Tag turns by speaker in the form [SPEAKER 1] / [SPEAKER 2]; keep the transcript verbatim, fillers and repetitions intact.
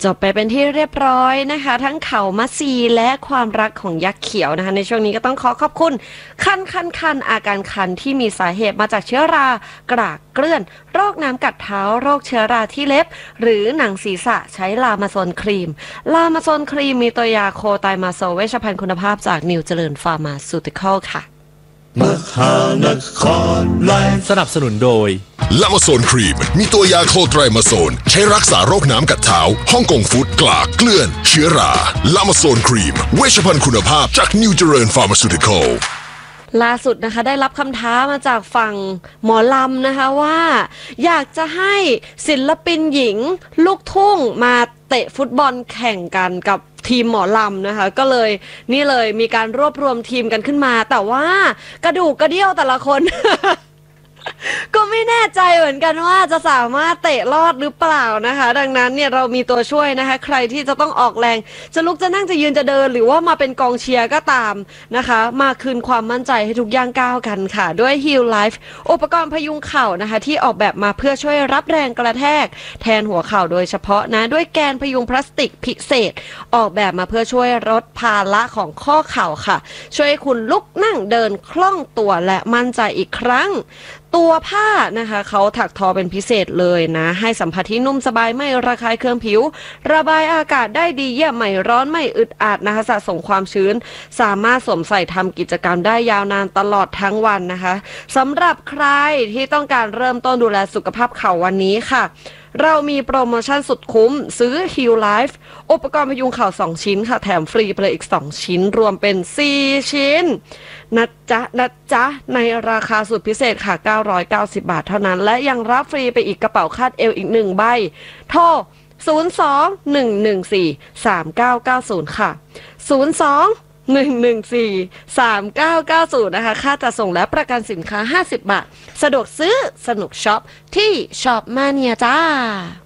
[SPEAKER 1] จบไปเป็นที่เรียบร้อยนะคะทั้งเขามัซีและความรักของยักษ์เขียวนะคะในช่วงนี้ก็ต้องขอขอบคุณคันคันคันอาการคันที่มีสาเหตุมาจากเชื้อรากรากเกลื่อนโรคน้ำกัดเท้าโรคเชื้อราที่เล็บหรือหนังศีรษะใช้ลามาโซนครีมลามาโซนครีมมีตัวยาโคไตมาโซเวชภัณฑ์คุณภาพจากนิวเจริญฟาร์มาซูติคอลค่ะ
[SPEAKER 2] มหานครไลฟ์สนับสนุนโดย
[SPEAKER 3] ลามาโซนครีมมีตัวยาโคไตรมาโซนใช้รักษาโรคน้ำกัดเท้าฮ่องกงฟูดกลากเกลื่อนเชื้อราลามาโซนครีมเวชภัณฑ์คุณภาพจากนิวเจริญฟาร์มาซูติคอล
[SPEAKER 1] ล่าสุดนะคะได้รับคำท้ามาจากฝั่งหมอลำนะคะว่าอยากจะให้ศิลปินหญิงลูกทุ่งมาเตะฟุตบอลแข่งกันกับทีมหมอลำนะคะก็เลยนี่เลยมีการรวบรวมทีมกันขึ้นมาแต่ว่ากระดูกกระเดี่ยวแต่ละคน ก็ไม่แน่ใจเหมือนกันว่าจะสามารถเตะรอดหรือเปล่านะคะดังนั้นเนี่ยเรามีตัวช่วยนะคะใครที่จะต้องออกแรงจะลุกจะนั่งจะยืนจะเดินหรือว่ามาเป็นกองเชียร์ก็ตามนะคะมาคืนความมั่นใจให้ทุกย่างก้าวกันค่ะด้วย Heal Life อุปกรณ์พยุงเข่านะคะที่ออกแบบมาเพื่อช่วยรับแรงกระแทกแทนหัวเข่าโดยเฉพาะนะด้วยแกนพยุงพลาสติกพิเศษออกแบบมาเพื่อช่วยลดภาระของข้อเข่าค่ะช่วยให้คุณลุกนั่งเดินคล่องตัวและมั่นใจอีกครั้งตัวผ้านะคะเขาถักทอเป็นพิเศษเลยนะให้สัมผัสที่นุ่มสบายไม่ระคายเคืองผิวระบายอากาศได้ดีเยี่ยมไม่ร้อนไม่อึดอัดนะคะสะสมความชื้นสามารถสวมใส่ทำกิจกรรมได้ยาวนานตลอดทั้งวันนะคะสำหรับใครที่ต้องการเริ่มต้นดูแลสุขภาพเข่าวันนี้ค่ะเรามีโปรโมชั่นสุดคุ้มซื้อ Heal Life อุปกรณ์พยุงเข่าสองชิ้นค่ะแถมฟรีไปเลยอีกสองชิ้นรวมเป็นสี่ชิ้นนะจ๊ะนะจ๊ะในราคาสุดพิเศษค่ะเก้าร้อยเก้าสิบบาทเท่านั้นและยังรับฟรีไปอีกกระเป๋าคาดเอวอีกหนึ่งใบโทรศูนย์ สอง หนึ่ง หนึ่ง สี่ สาม เก้า เก้า ศูนย์ค่ะศูนย์ สอง หนึ่ง หนึ่ง สี่ สาม เก้า เก้า ศูนย์นะคะค่าจัดส่งและประกันสินค้าห้าสิบบาทสะดวกซื้อสนุกช็อปที่ช็อปมาเนียจ้า